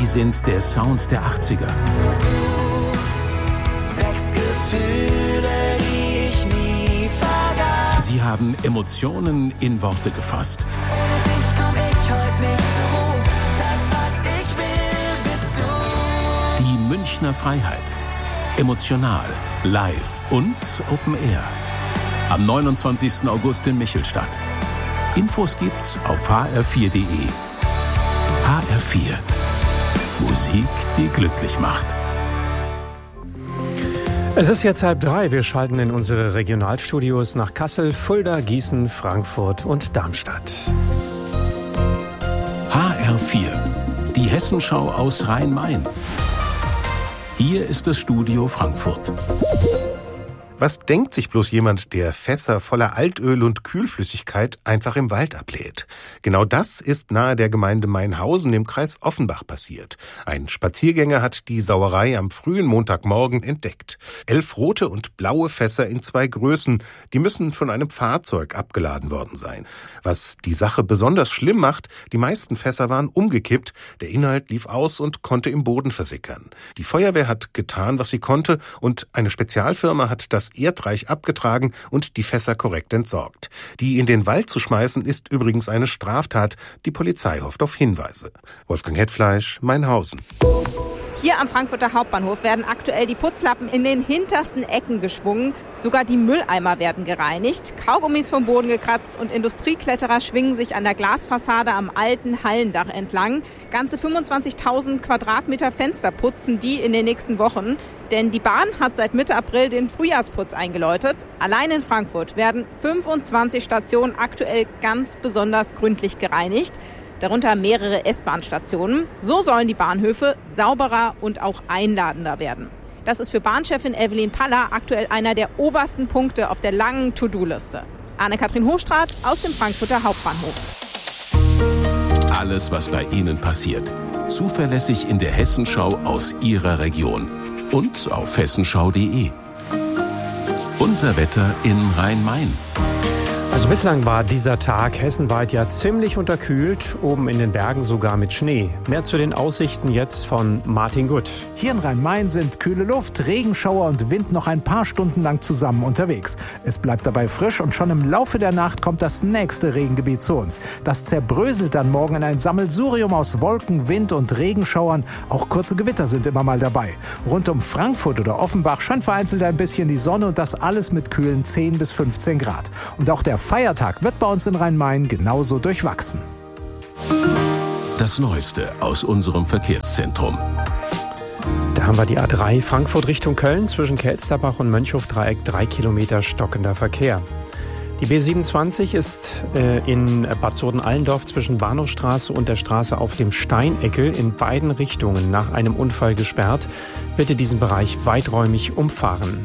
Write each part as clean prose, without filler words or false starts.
sind der Sound der 80er. Wächst Gefühle, die ich nie vergaß. Sie haben Emotionen in Worte gefasst. Ohne dich komm ich heute nicht zur Ruhe. Das, was ich will, bist du. Die Münchner Freiheit. Emotional, live und Open Air. Am 29. August in Michelstadt. Infos gibt's auf hr4.de. HR4. Musik, die glücklich macht. Es ist jetzt 2:30. Wir schalten in unsere Regionalstudios nach Kassel, Fulda, Gießen, Frankfurt und Darmstadt. HR4. Die Hessenschau aus Rhein-Main. Hier ist das Studio Frankfurt. Was denkt sich bloß jemand, der Fässer voller Altöl und Kühlflüssigkeit einfach im Wald ablädt? Genau das ist nahe der Gemeinde Mainhausen im Kreis Offenbach passiert. Ein Spaziergänger hat die Sauerei am frühen Montagmorgen entdeckt. 11 rote und blaue Fässer in 2 Größen, die müssen von einem Fahrzeug abgeladen worden sein. Was die Sache besonders schlimm macht, die meisten Fässer waren umgekippt, der Inhalt lief aus und konnte im Boden versickern. Die Feuerwehr hat getan, was sie konnte, und eine Spezialfirma hat das Erdreich abgetragen und die Fässer korrekt entsorgt. Die in den Wald zu schmeißen, ist übrigens eine Straftat. Die Polizei hofft auf Hinweise. Wolfgang Hetfleisch, Mainhausen. Hier am Frankfurter Hauptbahnhof werden aktuell die Putzlappen in den hintersten Ecken geschwungen. Sogar die Mülleimer werden gereinigt, Kaugummis vom Boden gekratzt und Industriekletterer schwingen sich an der Glasfassade am alten Hallendach entlang. Ganze 25.000 Quadratmeter Fenster putzen die in den nächsten Wochen. Denn die Bahn hat seit Mitte April den Frühjahrsputz eingeläutet. Allein in Frankfurt werden 25 Stationen aktuell ganz besonders gründlich gereinigt. Darunter mehrere S-Bahn-Stationen. So sollen die Bahnhöfe sauberer und auch einladender werden. Das ist für Bahnchefin Evelyn Paller aktuell einer der obersten Punkte auf der langen To-Do-Liste. Anne-Kathrin Hochstraat aus dem Frankfurter Hauptbahnhof. Alles, was bei Ihnen passiert. Zuverlässig in der Hessenschau aus Ihrer Region. Und auf hessenschau.de. Unser Wetter in Rhein-Main. Also bislang war dieser Tag hessenweit ja ziemlich unterkühlt, oben in den Bergen sogar mit Schnee. Mehr zu den Aussichten jetzt von Martin Gutt. Hier in Rhein-Main sind kühle Luft, Regenschauer und Wind noch ein paar Stunden lang zusammen unterwegs. Es bleibt dabei frisch und schon im Laufe der Nacht kommt das nächste Regengebiet zu uns. Das zerbröselt dann morgen in ein Sammelsurium aus Wolken, Wind und Regenschauern. Auch kurze Gewitter sind immer mal dabei. Rund um Frankfurt oder Offenbach scheint vereinzelt ein bisschen die Sonne und das alles mit kühlen 10 bis 15 Grad. Und auch der Feiertag wird bei uns in Rhein-Main genauso durchwachsen. Das Neueste aus unserem Verkehrszentrum. Da haben wir die A3 Frankfurt Richtung Köln zwischen Kelsterbach und Mönchhofdreieck 3 Kilometer stockender Verkehr. Die B27 ist in Bad Soden-Allendorf zwischen Bahnhofstraße und der Straße auf dem Steineckel in beiden Richtungen nach einem Unfall gesperrt. Bitte diesen Bereich weiträumig umfahren.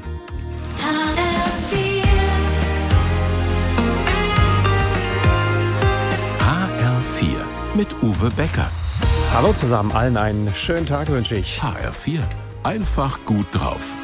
Mit Uwe Becker. Hallo zusammen, allen einen schönen Tag wünsche ich. HR4. Einfach gut drauf.